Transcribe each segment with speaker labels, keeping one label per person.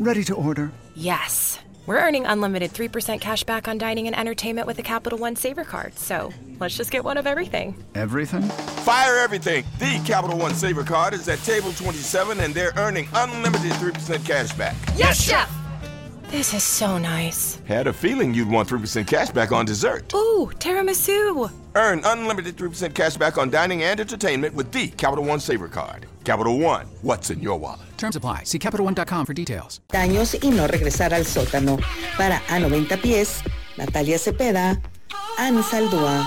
Speaker 1: Ready to order.
Speaker 2: Yes. We're earning unlimited 3% cash back on dining and entertainment with the Capital One Saver Card. So let's just get one of everything.
Speaker 1: Everything?
Speaker 3: Fire everything. The Capital One Saver Card is at table 27 and they're earning unlimited 3% cash back.
Speaker 2: Yes, Chef! This is so nice.
Speaker 3: Had a feeling you'd want 3% cash back on dessert.
Speaker 2: Ooh, tiramisu.
Speaker 3: Earn unlimited 3% cash back on dining and entertainment with the Capital One Saver Card. Capital One, what's in your wallet?
Speaker 1: Terms apply. See CapitalOne.com for details.
Speaker 4: Daños y no regresar al sótano. Para A90 Pies, Natalia Cepeda, Anne Saldúa.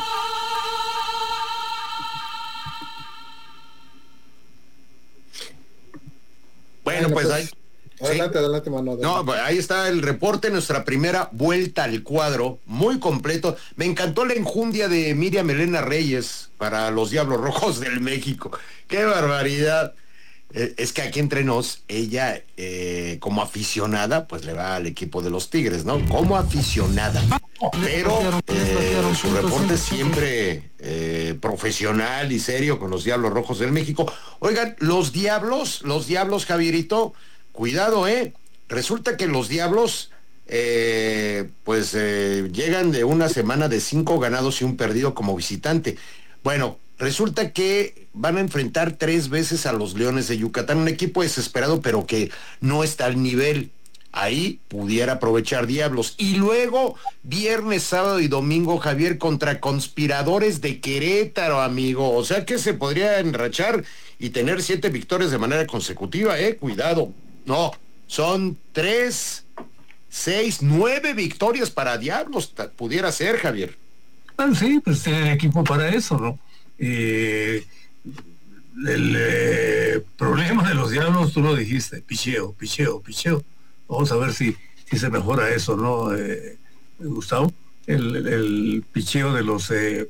Speaker 5: Bueno, pues ahí.
Speaker 6: Adelante, mano.
Speaker 5: No, ahí está el reporte, nuestra primera vuelta al cuadro, muy completo. Me encantó la enjundia de Miriam Elena Reyes para los Diablos Rojos del México. ¡Qué barbaridad! Es que aquí entre nos, ella como aficionada, pues le va al equipo de los Tigres, ¿no? Como aficionada. Pero su reporte siempre profesional y serio con los Diablos Rojos del México. Oigan, los Diablos, Javierito, cuidado, resulta que los Diablos llegan de una semana de 5 ganados y 1 perdido como visitante. Bueno, resulta que van a enfrentar 3 veces a los Leones de Yucatán, un equipo desesperado pero que no está al nivel. Ahí pudiera aprovechar Diablos. Y luego, viernes, sábado y domingo, Javier, contra Conspiradores de Querétaro, amigo. O sea que se podría enrachar y tener 7 victorias de manera consecutiva, cuidado. No, son 3, 6, 9 victorias para Diablos, pudiera ser, Javier.
Speaker 7: Bueno, sí, pues tiene equipo para eso, ¿no? El problema de los Diablos, tú lo dijiste, picheo. Vamos a ver si se mejora eso, ¿no, Gustavo? El picheo de los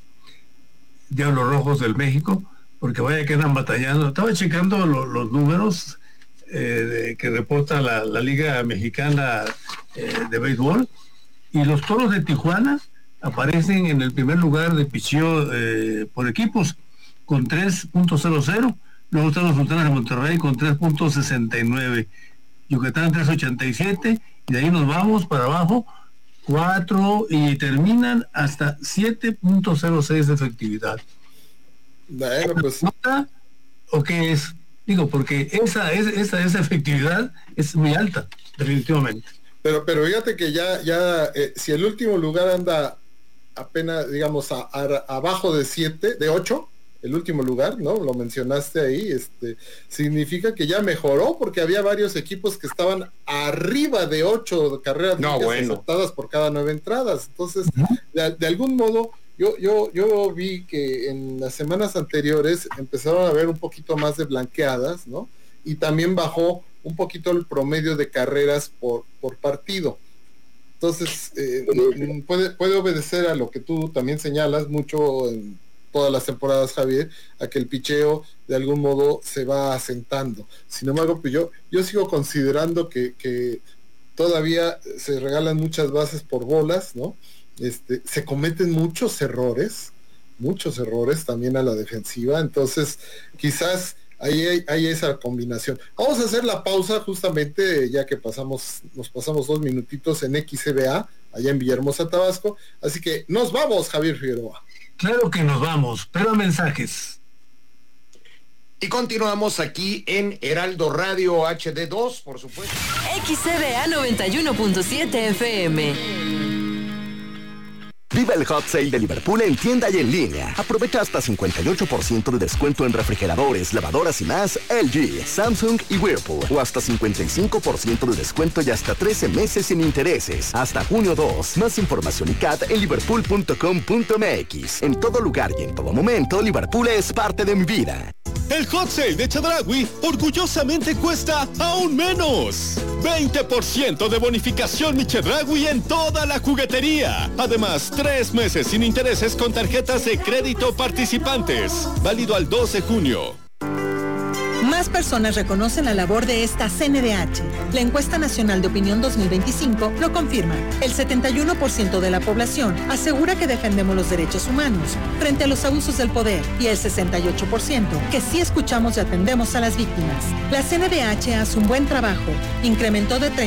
Speaker 7: Diablos Rojos del México, porque vaya que andan batallando. Estaba checando los números que reporta la Liga Mexicana de Béisbol, y los Toros de Tijuana aparecen en el primer lugar de picheo por equipos con 3.00. Luego están los Sultanes de Monterrey con 3.69, Yucatán 3.87, y de ahí nos vamos para abajo 4 y terminan hasta 7.06 de efectividad.
Speaker 6: Bueno, pues
Speaker 7: ¿Nota o qué es? Digo, porque esa efectividad es muy alta, definitivamente.
Speaker 6: Pero fíjate que ya si el último lugar anda apenas, digamos, abajo de 7, de 8, el último lugar, ¿no? Lo mencionaste ahí, significa que ya mejoró, porque había varios equipos que estaban arriba de 8 carreras aceptadas por cada 9 entradas. Entonces, de algún modo, yo vi que en las semanas anteriores empezaron a haber un poquito más de blanqueadas, ¿no? Y también bajó un poquito el promedio de carreras por partido. Entonces, puede obedecer a lo que tú también señalas mucho en todas las temporadas, Javier, a que el picheo de algún modo se va asentando. Sin embargo, pues yo sigo considerando que todavía se regalan muchas bases por bolas, ¿no? Se cometen muchos errores también a la defensiva. Entonces, quizás hay esa combinación. Vamos a hacer la pausa justamente, ya que nos pasamos 2 minutitos en XCBA, allá en Villahermosa, Tabasco. Así que nos vamos, Javier Figueroa.
Speaker 7: Claro que nos vamos, pero mensajes.
Speaker 5: Y continuamos aquí en Heraldo Radio HD2, por supuesto.
Speaker 8: XCBA 91.7 FM.
Speaker 9: Viva el Hot Sale de Liverpool en tienda y en línea. Aprovecha hasta 58% de descuento en refrigeradores, lavadoras y más LG, Samsung y Whirlpool. O hasta 55% de descuento y hasta 13 meses sin intereses. Hasta junio 2. Más información y CAT en liverpool.com.mx. En todo lugar y en todo momento, Liverpool es parte de mi vida.
Speaker 10: El Hot Sale de Chedraui orgullosamente cuesta aún menos. 20% de bonificación mi Chedraui en toda la juguetería. Además, 3 meses sin intereses con tarjetas de crédito participantes. Válido al 2 de junio.
Speaker 11: Más personas reconocen la labor de esta CNDH. La encuesta nacional de opinión 2025 lo confirma. El 71% de la población asegura que defendemos los derechos humanos frente a los abusos del poder, y el 68% que sí escuchamos y atendemos a las víctimas. La CNDH hace un buen trabajo. Incrementó de